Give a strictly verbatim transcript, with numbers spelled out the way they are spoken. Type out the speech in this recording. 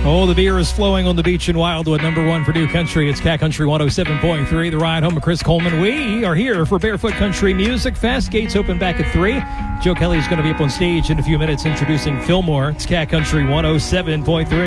Oh, the beer is flowing on the beach in Wildwood. Number one for New Country. It's Cat Country one oh seven point three. The ride home with Chris Coleman. We are here for Barefoot Country Music Fest. Gates open back at three. Joe Kelly is going to be up on stage in a few minutes introducing Fillmore. It's Cat Country one oh seven point three.